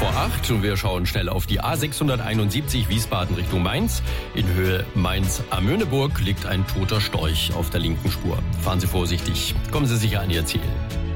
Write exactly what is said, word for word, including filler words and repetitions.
vor acht und wir schauen schnell auf die A sechshunderteinundsiebzig Wiesbaden Richtung Mainz. In Höhe Mainz-Amöneburg liegt ein toter Storch auf der linken Spur. Fahren Sie vorsichtig, kommen Sie sicher an Ihr Ziel.